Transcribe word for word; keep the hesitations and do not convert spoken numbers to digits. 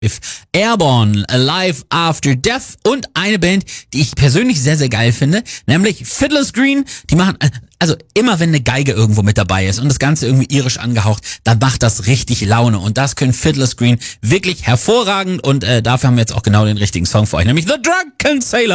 Airborne, Alive After Death und eine Band, die ich persönlich sehr, sehr geil finde, nämlich Fiddler's Green. Die machen, also immer wenn eine Geige irgendwo mit dabei ist und das Ganze irgendwie irisch angehaucht, dann macht das richtig Laune und das können Fiddler's Green wirklich hervorragend und äh, dafür haben wir jetzt auch genau den richtigen Song für euch, nämlich The Drunken Sailor.